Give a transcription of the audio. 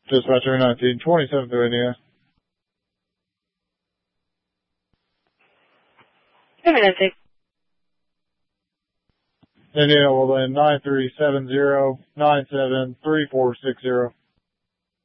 Dispatcher 1927 through Indiana. Nancy. Indiana will then 9370973460.